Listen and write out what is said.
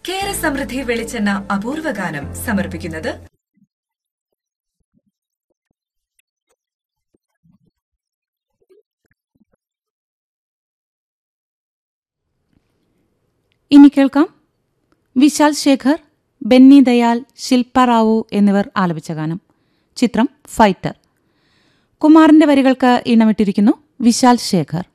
കേര സമൃദ്ധി വെളിച്ചെണ്ണ അപൂർവ ഗാനം സമർപ്പിക്കുന്നത് ഇനി കേൾക്കാം വിശാൽ ശേഖർ, ബെന്നി ദയാൽ, ശിൽപ റാവു എന്നിവർ ആലപിച്ച ഗാനം. ചിത്രം ഫൈറ്റർ. കുമാറിന്റെ വരികൾക്ക് ഇണമിട്ടിരിക്കുന്നു വിശാൽ ശേഖർ.